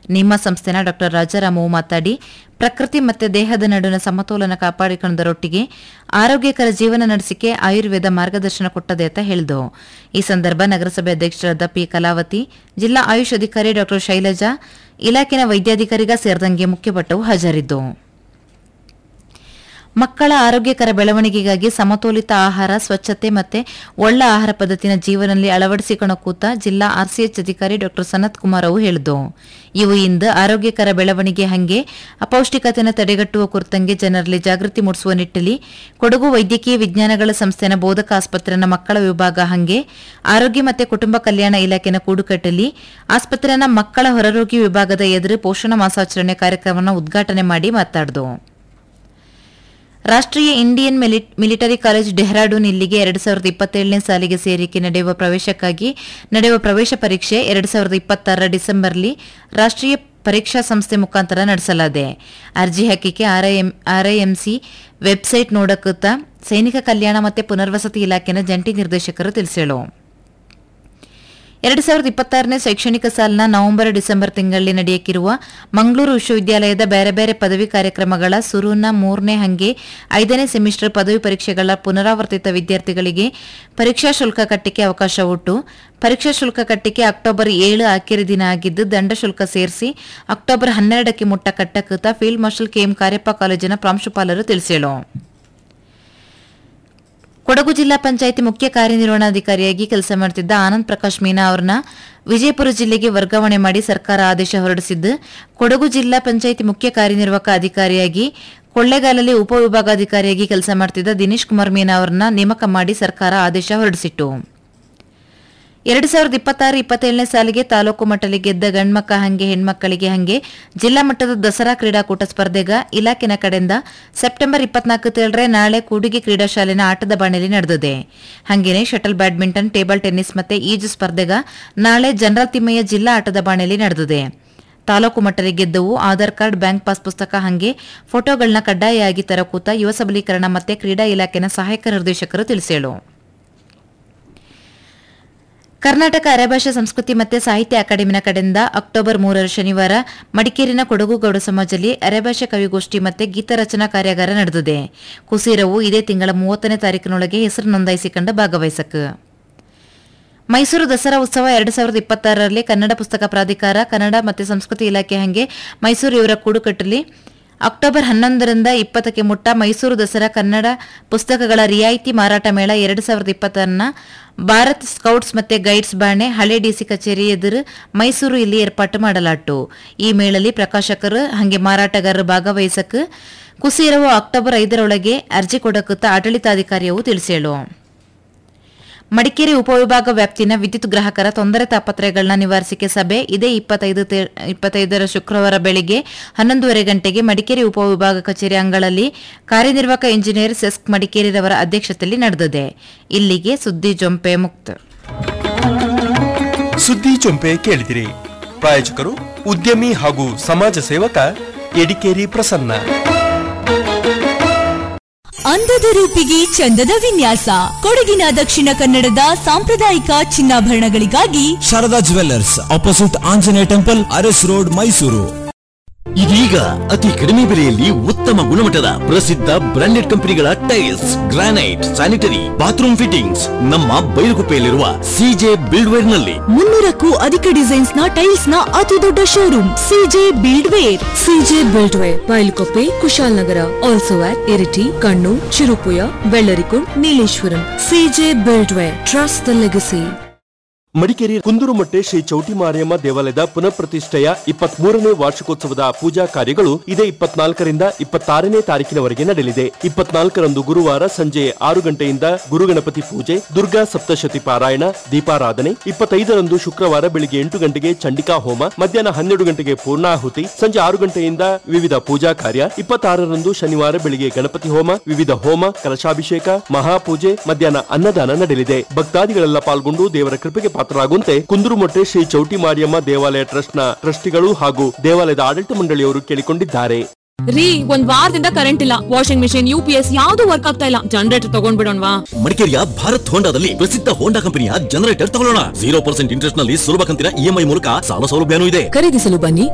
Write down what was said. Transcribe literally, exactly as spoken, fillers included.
ನಿಮ್ಮ ಸಂಸ್ಥೆನ ಡಾಕ್ಟರ್ ರಾಜಾರಾಮು ಮಾತಾಡಿ ಪ್ರಕೃತಿ ಮತ್ತು ದೇಹದ ನಡುವಿನ ಸಮತೋಲನ ಕಾಪಾಡಿಕೊಂಡರೊಟ್ಟಿಗೆ ಆರೋಗ್ಯಕರ ಜೀವನ ನಡೆಸಿಕೆ ಆಯುರ್ವೇದ ಮಾರ್ಗದರ್ಶನ ಕೊಟ್ಟದೆ ಅಂತ ಹೇಳಿದರು. ಈ ಸಂದರ್ಭ ನಗರಸಭೆ ಅಧ್ಯಕ್ಷರಾದ ಪಿ ಕಲಾವತಿ, ಜಿಲ್ಲಾ ಆಯುಷ್ ಅಧಿಕಾರಿ ಡಾಕ್ಟರ್ ಶೈಲಜಾ, ಇಲಾಖೆಯ ವೈದ್ಯಾಧಿಕಾರಿಗ ಸೇರಿದಂಗೆ ಮುಖ್ಯಪಟ್ಟವು ಹಾಜರಿದ್ದು. ಮಕ್ಕಳ ಆರೋಗ್ಯಕರ ಬೆಳವಣಿಗೆಗಾಗಿ ಸಮತೋಲಿತ ಆಹಾರ, ಸ್ವಚ್ಛತೆ ಮತ್ತು ಒಳ್ಳೆ ಆಹಾರ ಪದ್ಧತಿನ ಜೀವನದಲ್ಲಿ ಅಳವಡಿಸಿಕೊಳ್ಳೋ ಕೂತ ಜಿಲ್ಲಾ ಆರ್ಸಿಎಚ್ ಅಧಿಕಾರಿ ಡಾಕ್ಟರ್ ಸನತ್ ಕುಮಾರ್ ಅವು ಹೇಳಿದ್ದು. ಇವು ಇಂದು ಆರೋಗ್ಯಕರ ಬೆಳವಣಿಗೆ ಹಂಗೆ ಅಪೌಷ್ಟಿಕತೆಯನ್ನು ತಡೆಗಟ್ಟುವ ಕುರಿತಂಗೆ ಜನರಲ್ಲಿ ಜಾಗೃತಿ ಮೂಡಿಸುವ ನಿಟ್ಟಿನಲ್ಲಿ ಕೊಡಗು ವೈದ್ಯಕೀಯ ವಿಜ್ಞಾನಗಳ ಸಂಸ್ಥೆನ ಬೋಧಕ ಆಸ್ಪತ್ರೆನ ಮಕ್ಕಳ ವಿಭಾಗ ಹಂಗೆ ಆರೋಗ್ಯ ಮತ್ತು ಕುಟುಂಬ ಕಲ್ಯಾಣ ಇಲಾಖೆನ ಕೂಡುಕಟ್ಟಲ್ಲಿ ಆಸ್ಪತ್ರೆನ ಮಕ್ಕಳ ಹೊರರೋಗಿ ವಿಭಾಗದ ಎದುರು ಪೋಷಣ ಮಾಸಾಚರಣೆ ಕಾರ್ಯಕ್ರಮವನ್ನು ಉದ್ಘಾಟನೆ ಮಾಡಿ ಮಾತಾಡಿದು. ರಾಷ್ಟ್ರೀಯ ಇಂಡಿಯನ್ ಮಿಲಿಟರಿ ಕಾಲೇಜ್ ಡೆಹ್ರಾಡೂನ್ ಇಲ್ಲಿಗೆ ಎರಡು ಸಾವಿರದ ಇಪ್ಪತ್ತೇಳನೇ ಸಾಲಿಗೆ ಸೇರಿಕೆ ನಡೆಯುವ ಪ್ರವೇಶಕ್ಕಾಗಿ ನಡೆಯುವ ಪ್ರವೇಶ ಪರೀಕ್ಷೆ ಎರಡು ಸಾವಿರದ ಇಪ್ಪತ್ತಾರರ ಡಿಸೆಂಬರ್ಲಿ ರಾಷ್ಟ್ರೀಯ ಪರೀಕ್ಷಾ ಸಂಸ್ಥೆ ಮುಖಾಂತರ ನಡೆಸಲಾಗಿದೆ. ಅರ್ಜಿ ಹಾಕಿಕೆ ಆರ್ಐಎಂಸಿ ವೆಬ್ಸೈಟ್ ನೋಡಕುತ್ತ ಸೈನಿಕ ಕಲ್ಯಾಣ ಮತ್ತು ಪುನರ್ವಸತಿ ಇಲಾಖೆನ ಜಂಟಿ ನಿರ್ದೇಶಕರು ತಿಳಿಸಿದರು. ಎರಡು ಸಾವಿರದ ಇಪ್ಪತ್ತಾರನೇ ಶೈಕ್ಷಣಿಕ ಸಾಲಿನ ನವೆಂಬರ್ ಡಿಸೆಂಬರ್ ತಿಂಗಳಲ್ಲಿ ನಡೆಯಕ್ಕಿರುವ ಮಂಗಳೂರು ವಿಶ್ವವಿದ್ಯಾಲಯದ ಬೇರೆ ಬೇರೆ ಪದವಿ ಕಾರ್ಯಕ್ರಮಗಳ ಸುರುನ ಮೂರನೇ ಹಂಗೆ ಐದನೇ ಸೆಮಿಸ್ಟರ್ ಪದವಿ ಪರೀಕ್ಷೆಗಳ ಪುನರಾವರ್ತಿತ ವಿದ್ಯಾರ್ಥಿಗಳಿಗೆ ಪರೀಕ್ಷಾ ಶುಲ್ಕ ಕಟ್ಟಿಕೆ ಅವಕಾಶ ಉಂಟು. ಪರೀಕ್ಷಾ ಶುಲ್ಕ ಕಟ್ಟಿಕೆ ಅಕ್ಟೋಬರ್ ಏಳು ಆಖರಿ ದಿನ ಆಗಿದ್ದು ದಂಡ ಶುಲ್ಕ ಸೇರಿಸಿ ಅಕ್ಟೋಬರ್ ಹನ್ನೆರಡಕ್ಕೆ ಮುಟ್ಟ ಕಟ್ಟಕುತ್ತ ಫೀಲ್ಡ್ ಮಾರ್ಷಲ್ ಕೆಎಂ ಕಾರ್ಯಪ್ಪ ಕಾಲೇಜಿನ ಪ್ರಾಂಶುಪಾಲರು ತಿಳಿಸಿದರು. ಕೊಡಗು ಜಿಲ್ಲಾ ಪಂಚಾಯಿತಿ ಮುಖ್ಯ ಕಾರ್ಯನಿರ್ವಹಣಾಧಿಕಾರಿಯಾಗಿ ಕೆಲಸ ಮಾಡುತ್ತಿದ್ದ ಆನಂದ್ ಪ್ರಕಾಶ್ ಮೀನಾ ಅವರನ್ನ ವಿಜಯಪುರ ಜಿಲ್ಲೆಗೆ ವರ್ಗಾವಣೆ ಮಾಡಿ ಸರ್ಕಾರ ಆದೇಶ ಹೊರಡಿಸಿದ್ದು, ಕೊಡಗು ಜಿಲ್ಲಾ ಪಂಚಾಯಿತಿ ಮುಖ್ಯ ಕಾರ್ಯನಿರ್ವಾಹಕ ಅಧಿಕಾರಿಯಾಗಿ ಕೊಳ್ಳೇಗಾಲಲ್ಲಿ ಉಪವಿಭಾಗಾಧಿಕಾರಿಯಾಗಿ ಕೆಲಸ ಮಾಡುತ್ತಿದ್ದ ದಿನೇಶ್ ಕುಮಾರ್ ಮೀನಾ ಅವರನ್ನ ನೇಮಕ ಮಾಡಿ ಸರ್ಕಾರ ಆದೇಶ ಹೊರಡಿಸಿತ್ತು. ಎರಡು ಸಾವಿರದ ಇಪ್ಪತ್ತಾರು ಇಪ್ಪತ್ತೇಳನೇ ಸಾಲಿಗೆ ತಾಲೂಕು ಮಟ್ಟದಲ್ಲಿ ಗೆದ್ದ ಗಂಡ್ಮಕ್ಕ ಹಂಗೆ ಹೆಣ್ಮಕ್ಕಳಿಗೆ ಹಂಗೆ ಜಿಲ್ಲಾ ಮಟ್ಟದ ದಸರಾ ಕ್ರೀಡಾಕೂಟ ಸ್ಪರ್ಧೆಗ ಇಲಾಖೆನ ಕಡೆಯಿಂದ ಸೆಪ್ಟೆಂಬರ್ ಇಪ್ಪತ್ನಾಲ್ಕರೇ ನಾಳೆ ಕೂಡಿಗೆ ಕ್ರೀಡಾ ಶಾಲೆನ ಆಟದ ಬಾಣಲಿ ನಡೆದಿದೆ. ಹಂಗೇನೆ ಶಟಲ್ ಬ್ಯಾಡ್ಮಿಂಟನ್, ಟೇಬಲ್ ಟೆನ್ನಿಸ್ ಮತ್ತು ಈಜು ಸ್ಪರ್ಧೆಗ ನಾಳೆ ಜನರಲ್ ತಿಮ್ಮಯ್ಯ ಜಿಲ್ಲಾ ಆಟದ ಬಾಣಲಿ ನಡೆದಿದೆ. ತಾಲೂಕು ಮಟ್ಟದಲ್ಲಿ ಗೆದ್ದವು ಆಧಾರ್ ಕಾರ್ಡ್, ಬ್ಯಾಂಕ್ ಪಾಸ್ ಪುಸ್ತಕ ಹಂಗೆ ಫೋಟೋಗಳನ್ನ ಕಡ್ಡಾಯವಾಗಿ ತರಕೂತ ಯುವ ಸಬಲೀಕರಣ ಮತ್ತು ಕ್ರೀಡಾ ಇಲಾಖೆನ ಸಹಾಯಕ ನಿರ್ದೇಶಕರು ತಿಳಿಸಿದರು. ಕರ್ನಾಟಕ ಅರೆಭಾಷಾ ಸಂಸ್ಕೃತಿ ಮತ್ತು ಸಾಹಿತ್ಯ ಅಕಾಡೆಮಿನ ಕಡೆಯಿಂದ ಅಕ್ಟೋಬರ್ ಮೂರರ ಶನಿವಾರ ಮಡಿಕೇರಿನ ಕೊಡಗು ಗೌಡ ಸಮಾಜದಲ್ಲಿ ಅರೆಭಾಷಾ ಕವಿಗೋಷ್ಠಿ ಮತ್ತು ಗೀತರಚನಾ ಕಾರ್ಯಾಗಾರ ನಡೆದಿದೆ. ಕುಸೀರವು ಇದೇ ತಿಂಗಳ ಮೂವತ್ತನೇ ತಾರೀಕಿನೊಳಗೆ ಹೆಸರು ನೋಂದಾಯಿಸಿಕೊಂಡು ಭಾಗವಹಿಸಕ್ಕೆ. ಮೈಸೂರು ದಸರಾ ಉತ್ಸವ ಎರಡು ಸಾವಿರದ ಇಪ್ಪತ್ತಾರರಲ್ಲಿ ಕನ್ನಡ ಪುಸ್ತಕ ಪ್ರಾಧಿಕಾರ, ಕನ್ನಡ ಮತ್ತು ಸಂಸ್ಕೃತಿ ಇಲಾಖೆ ಹಂಗೆ ಮೈಸೂರು ಇವರ ಕೂಡುಕಟ್ಟಲಿ ಅಕ್ಟೋಬರ್ ಹನ್ನೊಂದರಿಂದ ಇಪ್ಪತ್ತಕ್ಕೆ ಮುಟ್ಟ ಮೈಸೂರು ದಸರಾ ಕನ್ನಡ ಪುಸ್ತಕಗಳ ರಿಯಾಯಿತಿ ಮಾರಾಟ ಮೇಳ ಎರಡು ಸಾವಿರದ ಇಪ್ಪತ್ತರನ್ನ ಭಾರತ್ ಸ್ಕೌಟ್ಸ್ ಮತ್ತು ಗೈಡ್ಸ್ ಬಾಣೆ ಹಳೆ ಡಿಸಿ ಕಚೇರಿ ಎದುರು ಮೈಸೂರು ಇಲ್ಲಿ ಏರ್ಪಾಟು ಮಾಡಲಾಟು. ಈ ಮೇಳಲ್ಲಿ ಪ್ರಕಾಶಕರು ಹಂಗೆ ಮಾರಾಟಗಾರರು ಭಾಗವಹಿಸಕ್ಕೆ ಕುಸೀರವು ಅಕ್ಟೋಬರ್ ಐದರೊಳಗೆ ಅರ್ಜಿ ಕೊಡಕುತ್ತ ಆಡಳಿತಾಧಿಕಾರಿಯವು ತಿಳಿಸೇಳು. ಮಡಿಕೇರಿ ಉಪವಿಭಾಗ ವ್ಯಾಪ್ತಿನ ವಿದ್ಯುತ್ ಗ್ರಾಹಕರ ತೊಂದರೆ ತಾಪತ್ರಯಗಳನ್ನ ನಿವಾರಿಸಿಕೆ ಸಭೆ ಇದೇ ಇಪ್ಪತ್ತೈದು ಇಪ್ಪತ್ತೈದರ ಶುಕ್ರವಾರ ಬೆಳಿಗ್ಗೆ ಹನ್ನೊಂದೂವರೆ ಗಂಟೆಗೆ ಮಡಿಕೇರಿ ಉಪವಿಭಾಗ ಕಚೇರಿ ಅಂಗಳಲ್ಲಿ ಕಾರ್ಯನಿರ್ವಾಹಕ ಇಂಜಿನಿಯರ್ ಸೆಸ್ಕ್ ಮಡಿಕೇರಿರವರ ಅಧ್ಯಕ್ಷತೆಯಲ್ಲಿ ನಡೆದಿದೆ. ಇಲ್ಲಿಗೆ ಸುದ್ದಿ ಜೊಂಪೆ ಮುಕ್ತ. ಸುದ್ದಿ ಜೊಂಪೆ ಕೇಳಿದಿರಿ. ಪ್ರಾಯೋಜಕರು ಉದ್ಯಮಿ ಹಾಗೂ ಸಮಾಜ ಸೇವಕ ಎಡಿಕೇರಿ ಪ್ರಸನ್ನ. ಅಂದದ ರೂಪಿಗೆ ಚಂದದ ವಿನ್ಯಾಸ, ಕೊಡಗಿನ ದಕ್ಷಿಣ ಕನ್ನಡದ ಸಾಂಪ್ರದಾಯಿಕ ಚಿನ್ನಾಭರಣಗಳಿಗಾಗಿ Sharada jewellers, opposite Anjaneya temple, Aras road, Mysuru. ಇದೀಗ ಅತಿ ಕಡಿಮೆ ಬೆಲೆಯಲ್ಲಿ ಉತ್ತಮ ಗುಣಮಟ್ಟದ ಪ್ರಸಿದ್ಧ ಬ್ರಾಂಡೆಡ್ ಕಂಪನಿಗಳ tiles, granite, sanitary, bathroom fittings ನಮ್ಮ ಬೈಲುಗುಪ್ಪೆಯಲ್ಲಿರುವ ಸಿಜೆ ಬಿಲ್ಡ್ವೇರ್ ನಲ್ಲಿ. ಮುನ್ನೂರಕ್ಕೂ ಅಧಿಕ ಡಿಸೈನ್ಸ್ ನ ಟೈಲ್ಸ್ ನ ಅತಿ ದೊಡ್ಡ showroom CJ ಬಿಲ್ಡ್ವೇರ್. CJ ಬಿಲ್ಡ್ವೇರ್, ಬೈಲುಗುಪ್ಪೆ, Kushalnagar, also at Iritty, Kannur, Cherupuzha, Vellarikundu, Nileshwaram. CJ ಬಿಲ್ಡ್ವೇರ್, trust the legacy. Madikeri ಕುಂದೂರುಮಟ್ಟೆ Shri ಚೌಟಿ Mariyamma ದೇವಾಲಯದ ಪುನಃ ಪ್ರತಿಷ್ಠೆಯ ಇಪ್ಪತ್ಮೂರನೇ ವಾರ್ಷಿಕೋತ್ಸವದ ಪೂಜಾ ಕಾರ್ಯಗಳು ಇದೇ ಇಪ್ಪತ್ನಾಲ್ಕರಿಂದ ಇಪ್ಪತ್ತಾರನೇ ತಾರೀಕಿನವರೆಗೆ ನಡೆಯಲಿದೆ. ಇಪ್ಪತ್ನಾಲ್ಕರಂದು ಗುರುವಾರ ಸಂಜೆ ಆರು ಗಂಟೆಯಿಂದ ಗುರುಗಣಪತಿ ಪೂಜೆ, ದುರ್ಗಾ ಸಪ್ತಶತಿ ಪಾರಾಯಣ, ದೀಪಾರಾಧನೆ. ಇಪ್ಪತ್ತೈದರಂದು ಶುಕ್ರವಾರ ಬೆಳಿಗ್ಗೆ ಎಂಟು ಗಂಟೆಗೆ ಚಂಡಿಕಾ ಹೋಮ, ಮಧ್ಯಾಹ್ನ ಹನ್ನೆರಡು ಗಂಟೆಗೆ ಪೂರ್ಣಾಹುತಿ, ಸಂಜೆ ಆರು ಗಂಟೆಯಿಂದ ವಿವಿಧ ಪೂಜಾ ಕಾರ್ಯ. ಇಪ್ಪತ್ತಾರರಂದು ಶನಿವಾರ ಬೆಳಿಗ್ಗೆ ಗಣಪತಿ ಹೋಮ, ವಿವಿಧ ಹೋಮ, ಕಲಶಾಭಿಷೇಕ, ಮಹಾಪೂಜೆ, ಮಧ್ಯಾಹ್ನ ಅನ್ನದಾನ ನಡೆಯಲಿದೆ. ಭಕ್ತಾದಿಗಳೆಲ್ಲ ಪಾಲ್ಗೊಂಡು ದೇವರ ಕೃಪೆಗೆ ಪಾತ್ರರಾಗುವಂತೆ ಕುಂದೂರುಮಟ್ಟೆ ಶ್ರೀ ಚೌಟಿ ಮಾರಿಯಮ್ಮ ದೇವಾಲಯ ಟ್ರಸ್ಟ್ನ ಟ್ರಸ್ಟಿಗಳು ಹಾಗೂ ದೇವಾಲಯದ ಆಡಳಿತ ಮಂಡಳಿಯವರು ಕೇಳಿಕೊಂಡಿದ್ದಾರೆ. ರೀ, ಒಂದ್ ವಾರದಿಂದ ಕರೆಂಟ್ ಇಲ್ಲ, ವಾಷಿಂಗ್ ಮಿಷಿನ್, ಯುಪಿಎಸ್ ಯಾವ್ದು ವರ್ಕ್ ಆಗ್ತಾ ಇಲ್ಲ. ಜನರೇಟರ್ ತಗೊಂಡ್ಬಿಡೋಣವಾ? ಮಡಿಕೇರಿಯ ಭಾರತ್ ಹೋಂಡಾದಲ್ಲಿ ಪ್ರಸಿದ್ಧ ಹೋಂಡಾ ಕಂಪನಿಯ ಜನರೇಟರ್ ತಗೊಳ್ಳೋಣ. ಜೀರೋ ಪರ್ಸೆಂಟ್ ಇಂಟ್ರೆಸ್ಟ್ ನಲ್ಲಿ ಸುಲಭ ಕಂತಿನ ಇಎಂಐ ಮೂಲಕ ಸಾಲ ಸೌಲಭ್ಯನೂ ಇದೆ. ಖರೀದಿಸಲು ಬನ್ನಿ